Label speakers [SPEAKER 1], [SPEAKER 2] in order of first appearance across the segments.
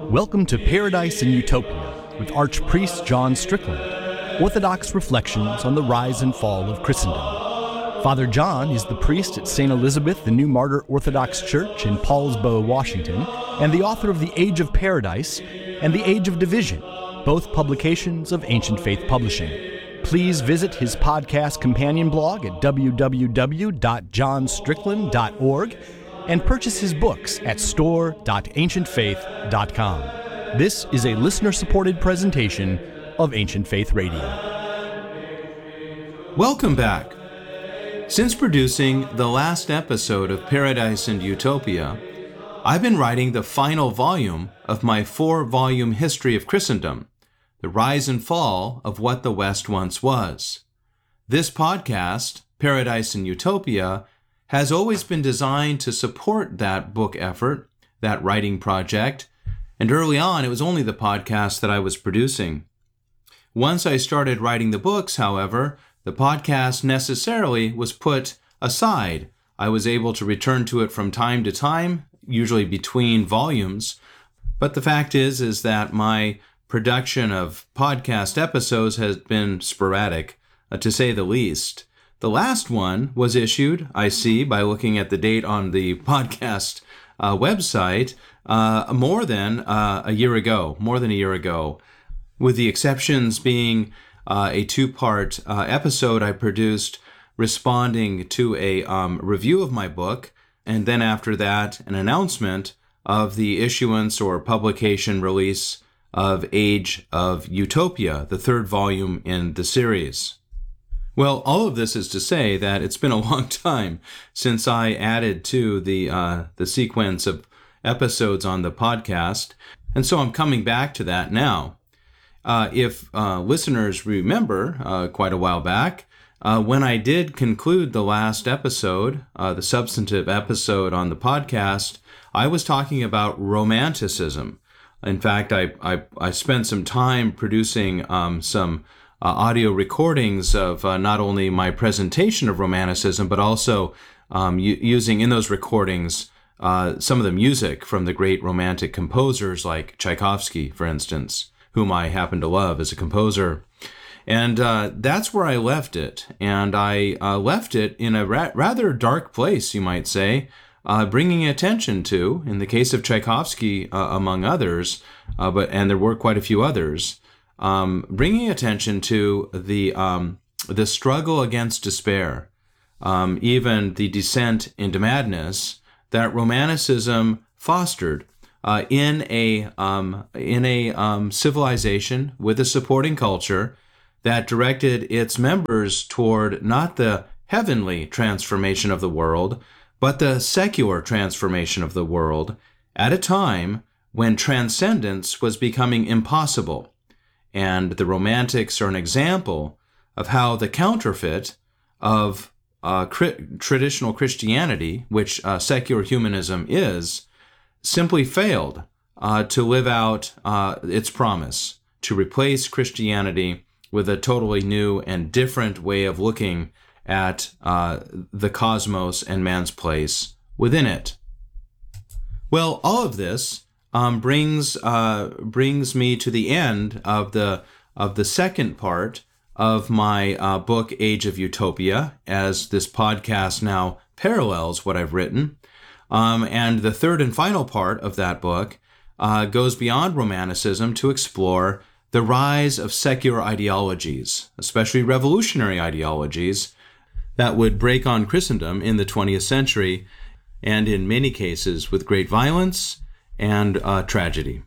[SPEAKER 1] Welcome to Paradise and Utopia with Archpriest John Strickland, Orthodox reflections on the rise and fall of Christendom. Father John is the priest at St. Elizabeth the New Martyr Orthodox Church in Paulsbo, Washington, and the author of The Age of Paradise and The Age of Division, both publications of Ancient Faith Publishing. Please visit his podcast companion blog at www.johnstrickland.org and purchase his books at store.ancientfaith.com. This is a listener-supported presentation of Ancient Faith Radio.
[SPEAKER 2] Welcome back. Since producing the last episode of Paradise and Utopia, I've been writing the final volume of my 4-volume history of Christendom, the rise and fall of what the West once was. This podcast, Paradise and Utopia, has always been designed to support that book effort, that writing project, and early on it was only the podcast that I was producing. Once I started writing the books, however, the podcast necessarily was put aside. I was able to return to it from time to time, usually between volumes, but the fact is that my production of podcast episodes has been sporadic, to say the least. The last one was issued, I see, by looking at the date on the podcast website, more than a year ago, with the exceptions being a 2-part episode I produced responding to a review of my book, and then after that, an announcement of the issuance or publication release of Age of Utopia, the 3rd volume in the series. Well, all of this is to say that it's been a long time since I added to the sequence of episodes on the podcast, and so I'm coming back to that now. If listeners remember quite a while back, when I did conclude the last episode, the substantive episode on the podcast, I was talking about Romanticism. In fact, I spent some time producing some audio recordings of not only my presentation of Romanticism, but also using in those recordings some of the music from the great Romantic composers like Tchaikovsky, for instance, whom I happen to love as a composer. And that's where I left it. And I left it in a rather dark place, you might say, bringing attention to, in the case of Tchaikovsky, among others, and there were quite a few others, bringing attention to the struggle against despair, even the descent into madness that Romanticism fostered in a civilization with a supporting culture that directed its members toward not the heavenly transformation of the world, but the secular transformation of the world at a time when transcendence was becoming impossible. And the Romantics are an example of how the counterfeit of traditional Christianity, which secular humanism is, simply failed to live out its promise to replace Christianity with a totally new and different way of looking at the cosmos and man's place within it. Well, all of this brings me to the end of the second part of my book Age of Utopia, as this podcast now parallels what I've written, and the third and final part of that book goes beyond Romanticism to explore the rise of secular ideologies, especially revolutionary ideologies, that would break on Christendom in the 20th century, and in many cases with great violence and tragedy.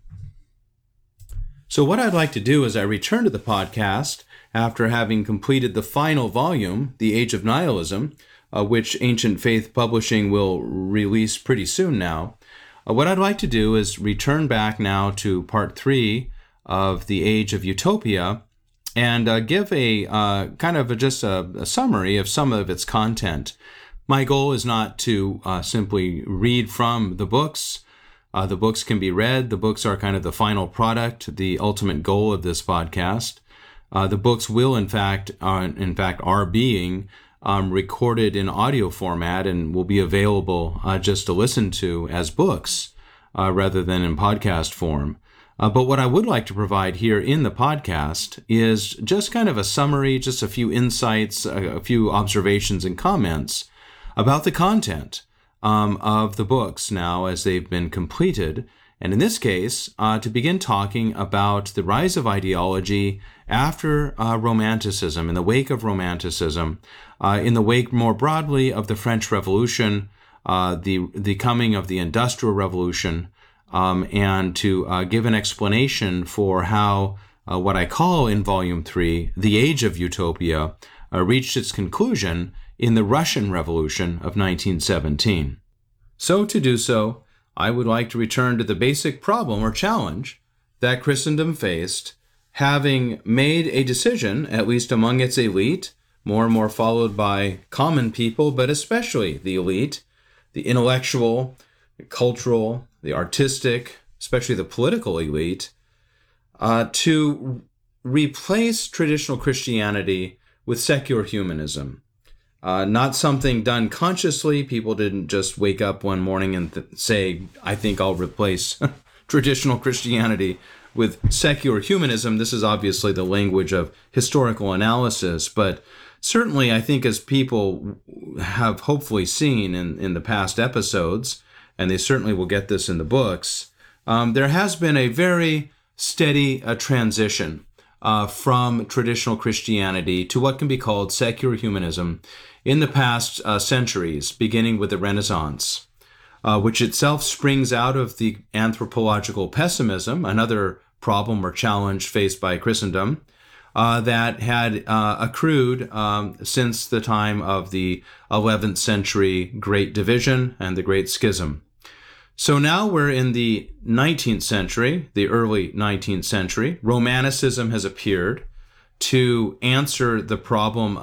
[SPEAKER 2] So what I'd like to do as I return to the podcast after having completed the final volume, The Age of Nihilism, which Ancient Faith Publishing will release pretty soon now, what I'd like to do is return back now to part 3 of The Age of Utopia and give a kind of just a summary of some of its content. My goal is not to simply read from the books. The books can be read. The books are kind of the final product, the ultimate goal of this podcast. The books will, in fact, are being recorded in audio format and will be available just to listen to as books rather than in podcast form. But what I would like to provide here in the podcast is just kind of a summary, just a few insights, a few observations and comments about the content of the books now as they've been completed. And in this case, to begin talking about the rise of ideology after Romanticism, in the wake of Romanticism, in the wake more broadly of the French Revolution, the coming of the Industrial Revolution, and to give an explanation for how what I call in Volume 3, the Age of Utopia, reached its conclusion in the Russian Revolution of 1917. So to do so, I would like to return to the basic problem or challenge that Christendom faced, having made a decision, at least among its elite, more and more followed by common people, but especially the elite, the intellectual, the cultural, the artistic, especially the political elite, to replace traditional Christianity with secular humanism. Not something done consciously. People didn't just wake up one morning and say, I think I'll replace traditional Christianity with secular humanism. This is obviously the language of historical analysis, but certainly I think as people have hopefully seen in the past episodes, and they certainly will get this in the books, there has been a very steady transition from traditional Christianity to what can be called secular humanism in the past centuries, beginning with the Renaissance, which itself springs out of the anthropological pessimism, another problem or challenge faced by Christendom, that had accrued since the time of the 11th century Great Division and the Great Schism. So now we're in the 19th century, the early 19th century. Romanticism has appeared to answer the problem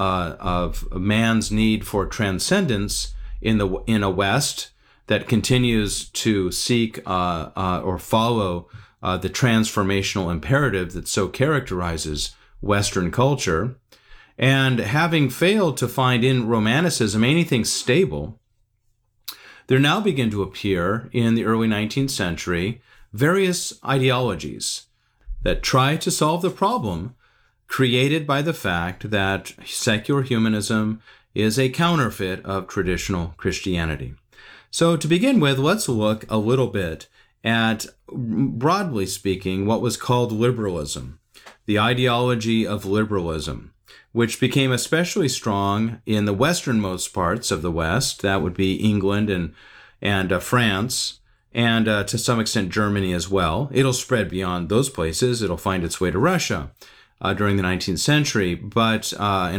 [SPEAKER 2] of man's need for transcendence in a West that continues to seek or follow the transformational imperative that so characterizes Western culture. And having failed to find in Romanticism anything stable, there now begin to appear in the early 19th century various ideologies that try to solve the problem created by the fact that secular humanism is a counterfeit of traditional Christianity. So to begin with, let's look a little bit at, broadly speaking, what was called liberalism, the ideology of liberalism, which became especially strong in the westernmost parts of the West. That would be England and France, and to some extent Germany as well. It'll spread beyond those places. It'll find its way to Russia during the 19th century, but in